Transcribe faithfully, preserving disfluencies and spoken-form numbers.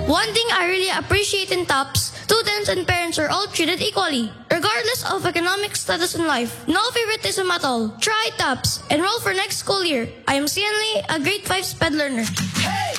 One thing I really appreciate in TOPS, students and parents are all treated equally, regardless of economic status in life. No favoritism at all. Try TOPS. Enroll for next school year. I am Sian Lee, a grade five SPED learner.